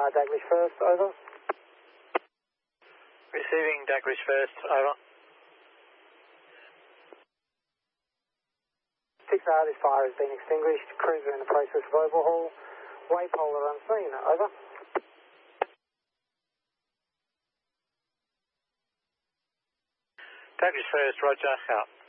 Daglish first, over. Receiving Daglish first, over. 6R, this fire has been extinguished. Cruiser in the process of overhaul. Waypolar unseen, over. Daglish first, roger, out.